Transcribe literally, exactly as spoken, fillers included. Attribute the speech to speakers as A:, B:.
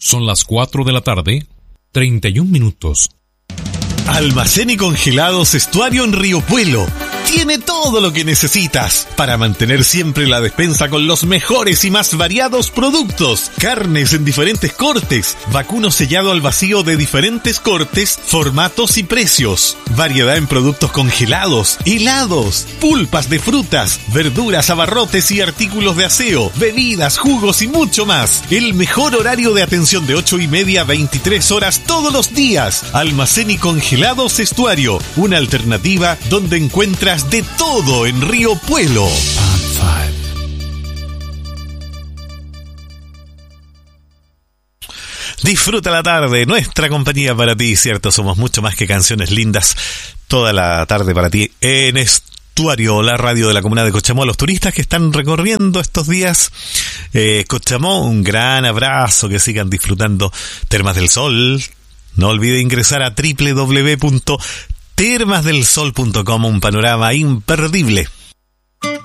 A: Son las cuatro de la tarde, treinta y un minutos.
B: Almacén y Congelados Estuario en Río Puelo. Tiene todo lo que necesitas para mantener siempre la despensa con los mejores y más variados productos. Carnes en diferentes cortes, vacuno sellado al vacío de diferentes cortes, formatos y precios. Variedad en productos congelados, helados, pulpas de frutas, verduras, abarrotes y artículos de aseo, bebidas, jugos y mucho más. El mejor horario de atención de ocho y media a veintitrés horas todos los días. Almacén y Congelados Estuario, una alternativa donde encuentras de todo en Río Puelo. Disfruta la tarde, nuestra compañía para ti, ¿cierto? Somos mucho más que canciones lindas. Toda la tarde para ti en Estuario, la radio de la comuna de Cochamó. A los turistas que están recorriendo estos días eh, Cochamó, un gran abrazo, que sigan disfrutando Termas del Sol. No olvide ingresar a doble u doble u doble u punto termas del sol punto com, un panorama imperdible